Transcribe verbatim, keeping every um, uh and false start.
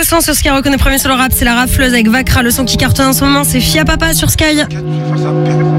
Gosselin sur Sky, reconnaît premier sur le rap, c'est la rafleuse avec Vakra. Le son qui cartonne en ce moment, c'est Fia Papa sur Sky.